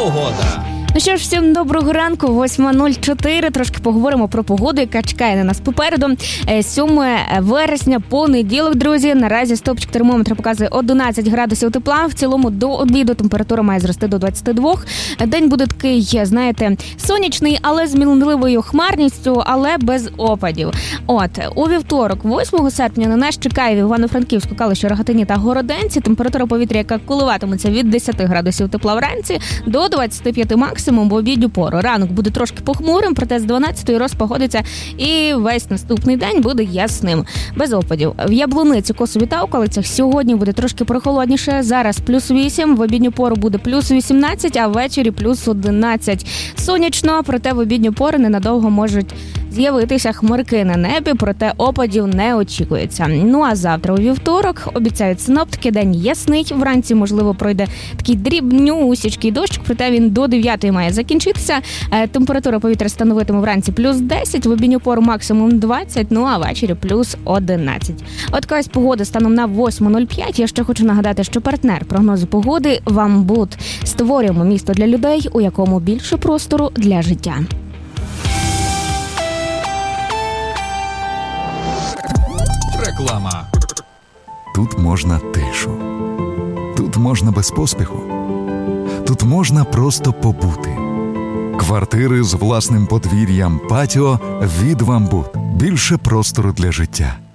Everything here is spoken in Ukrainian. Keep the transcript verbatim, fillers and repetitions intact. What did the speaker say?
Погода. Ну що ж, всім доброго ранку, восьма нуль чотири. Трошки поговоримо про погоду, яка чекає на нас попереду. сьоме вересня, понеділок, друзі. Наразі стопчик термометра показує одинадцять градусів тепла. В цілому до обіду температура має зрости до двадцяти двох. День буде такий, знаєте, сонячний, але з мінливою хмарністю, але без опадів. От, у вівторок, восьмого серпня, на нас чекає в Івано-Франківську, Калуші, Рогатині та Городенці. Температура повітря, яка коливатиметься від десяти градусів тепла вранці до двадцяти п'яти максимум в обідню пору. Ранок буде трошки похмурим, проте з дванадцятої розпогодиться і весь наступний день буде ясним, без опадів. В Яблуниці, Косові та околицях сьогодні буде трошки прохолодніше. Зараз плюс вісім, в обідню пору буде плюс вісімнадцять, а ввечері плюс одинадцять. Сонячно, проте в обідню пору ненадовго можуть з'явитися хмарки на небі, проте опадів не очікується. Ну а завтра у вівторок обіцяють синоптики, день ясний. Вранці, можливо, пройде такий дрібнюсічкий дощик, проте він до дев'ятої має закінчитися. Температура повітря становитиме вранці плюс десять, в обідню пору максимум двадцять, ну а ввечері плюс одинадцять. От якась погода станом на восьма нуль п'ять. Я ще хочу нагадати, що партнер прогнозу погоди «Вамбуд». Створюємо місто для людей, у якому більше простору для життя. Реклама. Тут можна тишу. Тут можна без поспіху. Тут можна просто побути. Квартири з власним подвір'ям, патіо від «Вамбуд». Більше простору для життя.